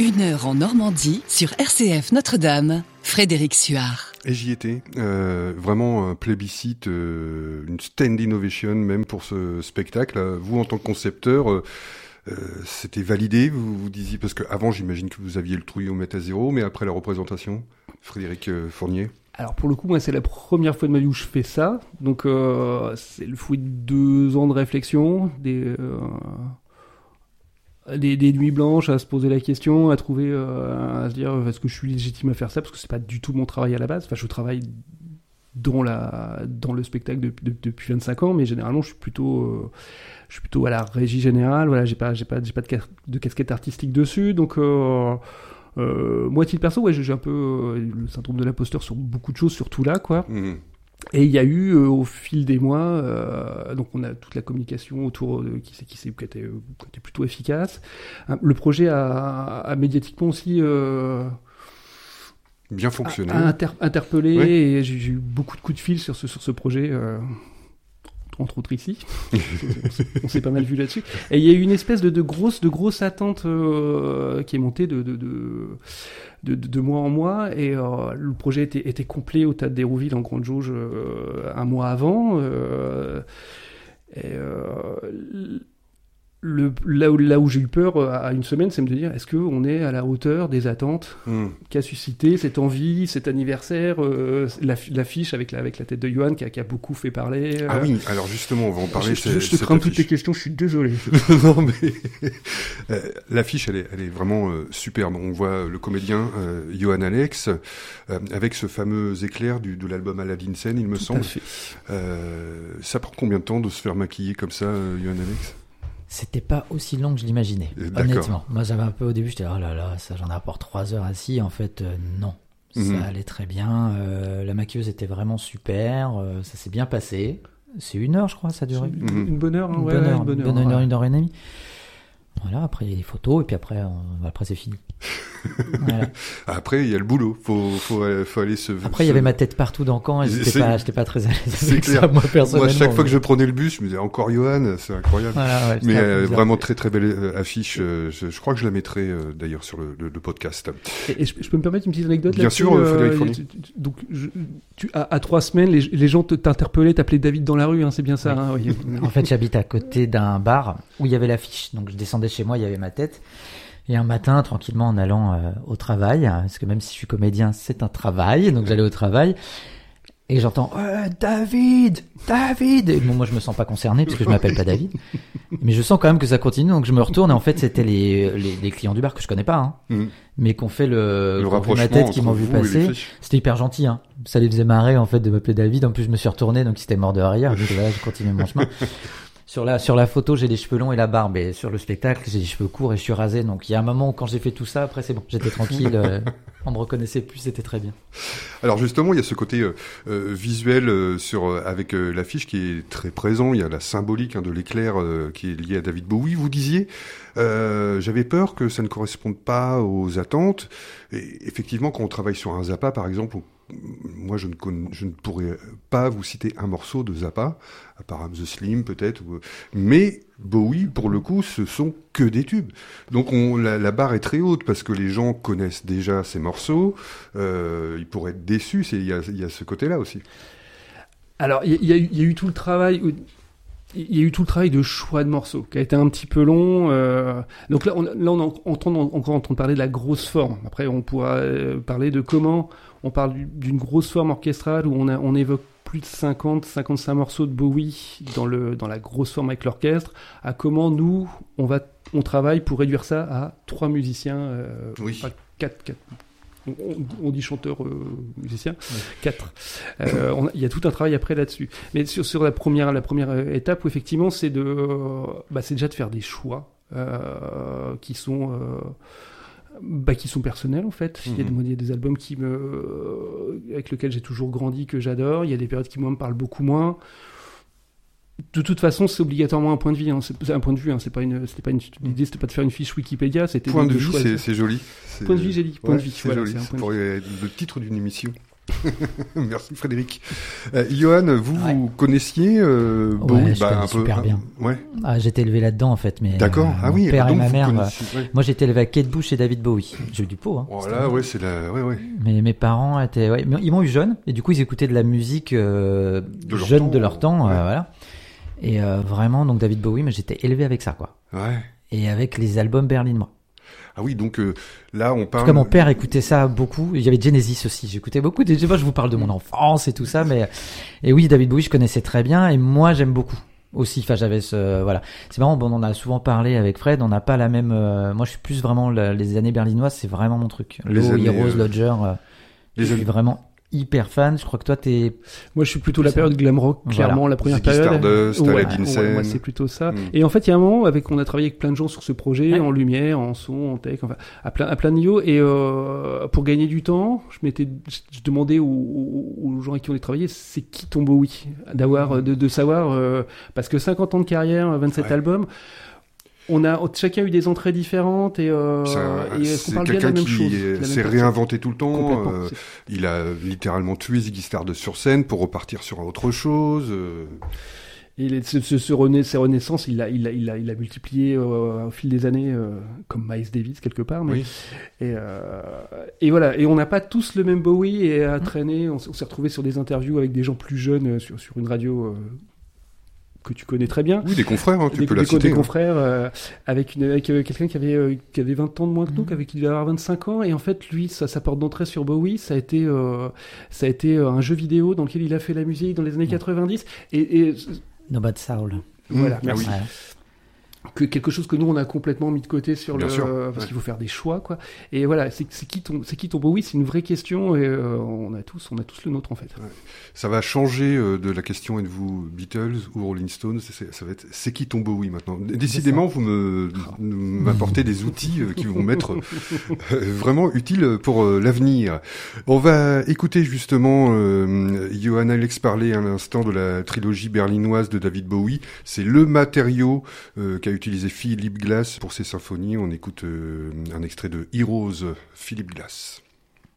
1 heure en Normandie sur RCF Notre-Dame. Frédéric Suard. Et j'y étais. Vraiment un plébiscite, une standing ovation même pour ce spectacle. Vous, en tant que concepteur, c'était validé, vous disiez, parce qu'avant, j'imagine que vous aviez le trouillomètre à zéro, mais après la représentation, Frédéric Fournier. Alors pour le coup, moi c'est la première fois de ma vie où je fais ça, donc c'est le fruit de 2 ans de réflexion, des nuits blanches à se poser la question, à trouver, à se dire est-ce que je suis légitime à faire ça, parce que c'est pas du tout mon travail à la base. Enfin, je travaille dans le spectacle depuis 25 ans, mais généralement je suis plutôt à la régie générale. Voilà, j'ai pas de casquette artistique dessus, donc moi, titre perso, ouais, j'ai un peu le syndrome de l'imposteur sur beaucoup de choses, surtout là, quoi. Mmh. Et il y a eu, au fil des mois, donc on a toute la communication autour qui était plutôt efficace. Le projet a médiatiquement aussi bien fonctionné, interpellé, ouais. Et j'ai eu beaucoup de coups de fil sur ce projet. Entre autres ici, on s'est pas mal vu là-dessus. Et il y a eu une espèce de grosse attente qui est montée de mois en mois, et le projet était complet au Théâtre d'Hérouville en grande jauge un mois avant. Là où j'ai eu peur à une semaine, c'est de dire est-ce qu'on est à la hauteur des attentes qu'a suscité cette envie, cet anniversaire, l'affiche avec la tête de Johan qui a beaucoup fait parler. Ah oui, alors justement, on va en parler. Je te crame toutes tes questions, je suis désolé. Non, mais l'affiche, elle est vraiment superbe. On voit le comédien Johan Alex avec ce fameux éclair de l'album Aladdin Sane, il me semble. Tout à fait. Ça prend combien de temps de se faire maquiller comme ça, Johan Alex ? C'était pas aussi long que je l'imaginais, honnêtement. Moi, j'avais un peu au début, j'étais oh là là, ça j'en ai pour 3 heures assis. En fait, non, ça allait très bien. La maquilleuse était vraiment super, ça s'est bien passé. C'est 1 heure, je crois, ça a duré. Une bonne heure, une heure et demie. Voilà, après il y a des photos et puis après c'est fini. Voilà. Après il y a le boulot, faut aller se. Après il y avait ma tête partout dans le camp et j'étais pas très à l'aise. C'est clair. Ça, moi personnellement. Moi chaque fois que je prenais le bus, je me disais encore Johan, c'est incroyable. Voilà, ouais, mais vraiment très très belle affiche. Je crois que je la mettrai d'ailleurs sur le podcast. Et je peux me permettre une petite anecdote Bien sûr, Frédéric Fournier. Donc à 3 semaines, les gens t'interpellaient, t'appelaient David dans la rue, hein, c'est bien ça. Oui. Hein, oui. En fait, j'habite à côté d'un bar où il y avait l'affiche, donc je descendais chez moi, il y avait ma tête. Et un matin, tranquillement, en allant au travail, parce que même si je suis comédien, c'est un travail, donc j'allais au travail, et j'entends David. Et bon, moi, je me sens pas concerné parce que je m'appelle pas David, mais je sens quand même que ça continue, donc je me retourne et en fait, c'était les clients du bar que je connais pas, hein, mais qu'on fait le ma tête, qui m'ont vu passer. C'était hyper gentil, hein. Ça les faisait marrer en fait de m'appeler David. En plus, je me suis retourné, donc ils étaient morts de rire. Donc voilà, j'ai continué mon chemin. Sur la photo, j'ai les cheveux longs et la barbe, et sur le spectacle, j'ai les cheveux courts et je suis rasé. Donc il y a un moment où quand j'ai fait tout ça, après c'est bon, j'étais tranquille, on me reconnaissait plus, c'était très bien. Alors justement, il y a ce côté visuel avec l'affiche qui est très présent. Il y a la symbolique de l'éclair qui est liée à David Bowie. Vous disiez, j'avais peur que ça ne corresponde pas aux attentes. Et effectivement, quand on travaille sur un Zappa, par exemple, moi, je ne pourrais pas vous citer un morceau de Zappa, à part The Slim peut-être, mais Bowie, pour le coup, ce sont que des tubes. Donc la barre est très haute parce que les gens connaissent déjà ces morceaux. Ils pourraient être déçus. Il y a ce côté-là aussi. Alors, il y a eu tout le travail. Il y a eu tout le travail de choix de morceaux qui a été un petit peu long. Donc là, on est encore en train de parler de la grosse forme. Après, on pourra parler de comment on parle d'une grosse forme orchestrale où on évoque plus de 55 morceaux de Bowie dans la grosse forme avec l'orchestre, à comment nous, on travaille pour réduire ça à 3 musiciens, oui. 4. On dit chanteur, musicien, 4. Il y a tout un travail après là-dessus. Mais sur la première étape, où effectivement, c'est déjà de faire des choix qui sont personnels en fait. Il y a des albums avec lesquels j'ai toujours grandi, que j'adore. Il y a des périodes qui moi me parlent beaucoup moins. De toute façon, c'est obligatoirement un point de vue. Hein. C'est un point de vue. Hein. L'idée, c'était pas de faire une fiche Wikipédia. C'était point de vue, c'est joli. Point de vue, j'ai dit. Point de vue. C'est joli. C'est pour le titre d'une émission. Merci Frédéric. Johan, vous connaissiez Bowie? Je connais super bien. Ouais. J'étais élevé là-dedans en fait, mais d'accord. mon père et ma mère. Ouais. Moi, j'étais élevé à Kate Bush et David Bowie. J'ai eu du pot. Hein, voilà, ouais, c'est la, ouais. Mais mes parents étaient, mais ils m'ont eu jeune et du coup ils écoutaient de la musique jeune de leur temps, voilà. Et vraiment, donc David Bowie, mais j'étais élevé avec ça, quoi. Ouais. Et avec les albums berlinois. Ah oui, donc là on parle. En tout cas, mon père écoutait ça beaucoup. Il y avait Genesis aussi. J'écoutais beaucoup. Je sais pas, je vous parle de mon enfance et tout ça, mais et oui, David Bowie, je connaissais très bien et moi j'aime beaucoup aussi. Enfin, j'avais voilà. C'est marrant. Bon, on en a souvent parlé avec Fred. On n'a pas la même. Moi, je suis plus vraiment les années berlinoises. C'est vraiment mon truc. Low, Heroes, Lodger. Je suis vraiment hyper fan. Je crois que toi moi je suis plutôt la période glam rock, clairement. Voilà. La première Ziggy période Stardust, moi c'est plutôt ça. Et en fait il y a un moment on a travaillé avec plein de gens sur ce projet, en lumière, en son, en tech, enfin à plein de niveaux, et pour gagner du temps je demandais aux gens avec qui on a travaillé, c'est qui ton Bowie, de savoir, parce que 50 ans de carrière, 27 albums, on a chacun eu des entrées différentes et est-ce qu'on parle bien de la même chose? C'est s'est réinventé tout le temps. Il a littéralement tué Ziggy Stardust sur scène pour repartir sur autre chose. Et ces renaissances, il a multiplié au fil des années, comme Miles Davis quelque part. Mais, oui. Et voilà. Et on n'a pas tous le même Bowie et à traîner. On s'est retrouvés sur des interviews avec des gens plus jeunes sur une radio. Que tu connais très bien. Oui, des confrères, hein, tu peux la citer. Des confrères, avec quelqu'un qui avait 20 ans de moins que nous, qui devait avoir 25 ans, et en fait, lui, sa porte d'entrée sur Bowie, ça a été un jeu vidéo dans lequel il a fait la musique dans les années 90, et No Bad Soul. Voilà, merci. Ah oui. Que quelque chose que nous on a complètement mis de côté parce qu'il faut faire des choix, quoi. Et voilà, c'est qui ton Bowie, c'est une vraie question, et on a tous le nôtre en fait. Ouais. Ça va changer de la question êtes-vous Beatles ou Rolling Stones, ça va être c'est qui ton Bowie maintenant. Décidément vous m'apportez des outils qui vont m'être vraiment utiles pour l'avenir. On va écouter justement Johan Alex parler à l'instant de la trilogie berlinoise de David Bowie. C'est le matériau qu'a utilisé Philip Glass pour ses symphonies. On écoute un extrait de Heroes, Philip Glass.